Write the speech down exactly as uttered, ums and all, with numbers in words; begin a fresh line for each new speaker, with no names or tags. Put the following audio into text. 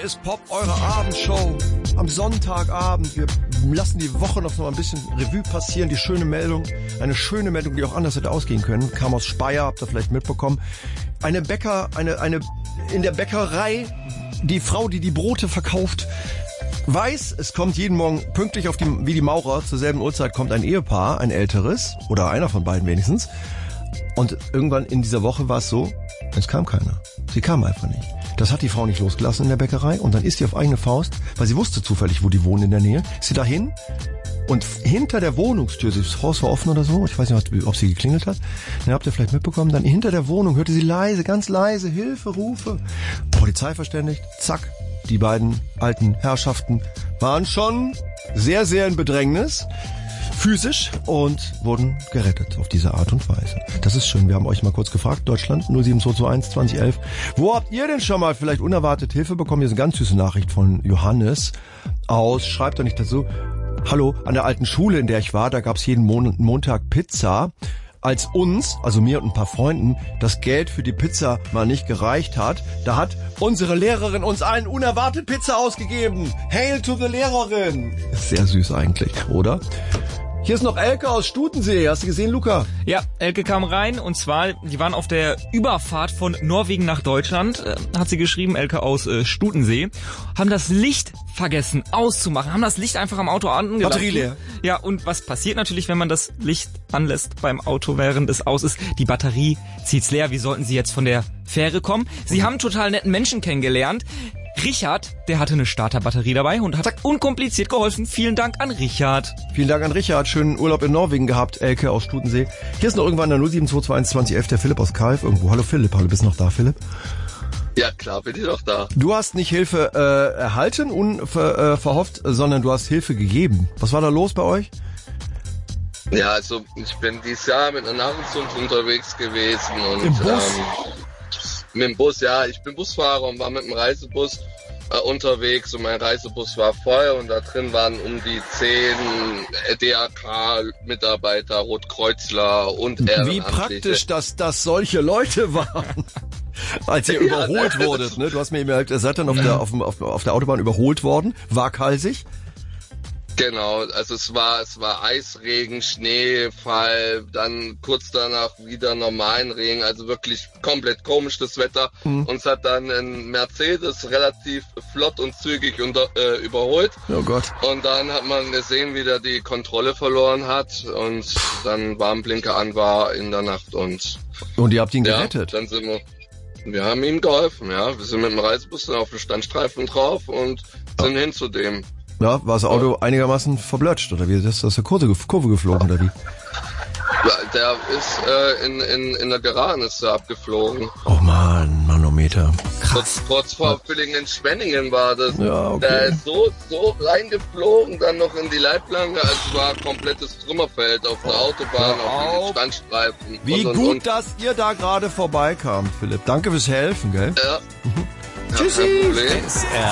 ist Pop, eure Abendshow am Sonntagabend. Wir lassen die Woche noch mal ein bisschen Revue passieren. Die schöne Meldung, eine schöne Meldung, die auch anders hätte ausgehen können, kam aus Speyer, habt ihr vielleicht mitbekommen. Eine Bäcker, eine, eine, in der Bäckerei, die Frau, die die Brote verkauft, weiß, es kommt jeden Morgen pünktlich auf die, wie die Maurer, zur selben Uhrzeit kommt ein Ehepaar, ein älteres, oder einer von beiden wenigstens. Und irgendwann in dieser Woche war es so, es kam keiner. Sie kam einfach nicht. Das hat die Frau nicht losgelassen in der Bäckerei und dann ist sie auf eigene Faust, weil sie wusste zufällig, wo die wohnen in der Nähe, ist sie dahin und hinter der Wohnungstür, das Haus war offen oder so, ich weiß nicht, ob sie geklingelt hat, dann habt ihr vielleicht mitbekommen, dann hinter der Wohnung hörte sie leise, ganz leise, Hilferufe, Polizei verständigt, zack, die beiden alten Herrschaften waren schon sehr, sehr in Bedrängnis, physisch, und wurden gerettet auf diese Art und Weise. Das ist schön. Wir haben euch mal kurz gefragt, Deutschland null sieben zwei zwei eins zwanzig elf. Wo habt ihr denn schon mal vielleicht unerwartet Hilfe bekommen? Hier ist eine ganz süße Nachricht von Johannes aus, schreibt doch nicht dazu, hallo, an der alten Schule, in der ich war, da gab's jeden Mon- Montag Pizza. Als uns, also mir und ein paar Freunden, das Geld für die Pizza mal nicht gereicht hat, da hat unsere Lehrerin uns allen unerwartet Pizza ausgegeben. Hail to the Lehrerin. Sehr süß eigentlich, oder? Hier ist noch Elke aus Stutensee. Hast du gesehen, Luca?
Ja, Elke kam rein und zwar, die waren auf der Überfahrt von Norwegen nach Deutschland, äh, hat sie geschrieben, Elke aus äh, Stutensee, haben das Licht vergessen auszumachen, haben das Licht einfach am Auto angelassen.
Batterie leer.
Ja, und was passiert natürlich, wenn man das Licht anlässt beim Auto, während es aus ist? Die Batterie zieht's leer. Wie sollten sie jetzt von der Fähre kommen? Sie haben einen total netten Menschen kennengelernt. Richard, der hatte eine Starterbatterie dabei und hat Zack. unkompliziert geholfen. Vielen Dank an Richard.
Vielen Dank an Richard. Schönen Urlaub in Norwegen gehabt, Elke aus Stutensee. Hier ist noch irgendwann der null sieben zwei zwei eins zwanzig elf, der Philipp aus Kalf irgendwo. Hallo Philipp, hallo, bist du noch da, Philipp?
Ja, klar, bin ich doch da.
Du hast nicht Hilfe äh, erhalten, unverhofft, äh, sondern du hast Hilfe gegeben. Was war da los bei euch?
Ja, also ich bin dieses Jahr mit einer Narrenzunft unterwegs gewesen und
Im Bus?
Ähm, mit dem Bus, ja, ich bin Busfahrer und war mit dem Reisebus äh, unterwegs und mein Reisebus war voll und da drin waren um die zehn D R K-Mitarbeiter, Rotkreuzler und Ehrenamtliche.
Wie praktisch, dass das solche Leute waren. Als ihr
Ja,
überholt
ne?
wurdet, ne? Du hast mir eben gesagt, ihr seid dann auf der, auf, dem, auf, auf der Autobahn überholt worden, waghalsig.
Genau, also es war es war Eisregen, Schneefall, dann kurz danach wieder normalen Regen, also wirklich komplett komisch das Wetter. Mhm. Uns hat dann ein Mercedes relativ flott und zügig unter, äh, überholt.
Oh Gott.
Und dann hat man gesehen, wie der die Kontrolle verloren hat und dann Warnblinker an war in der Nacht und
Und ihr habt ihn
ja,
gerettet.
dann sind wir wir haben ihm geholfen, ja. Wir sind mit dem Reisebus dann auf den Standstreifen drauf und sind oh. hin zu dem.
Ja, war das Auto einigermaßen verblutscht, oder wie? Das ist aus der Kurve, Kurve geflogen, oder wie?
Ja, der ist äh, in, in, in der Geraden ist er abgeflogen.
Oh man, Manometer.
Kurz, kurz vor Villingen-Schwenningen war das.
Ja, okay.
Der ist so, so reingeflogen, dann noch in die Leitplanke, also es war ein komplettes Trümmerfeld auf der Autobahn,
Hör
auf
auf.
den Standstreifen.
Wie
und, und,
gut,
und.
dass ihr da gerade vorbeikamt, Philipp. Danke fürs Helfen, gell?
Ja.
Tschüssi.
Ja, kein Problem.